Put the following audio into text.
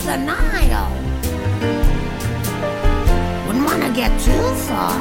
the Nile. Wouldn't want to get too far.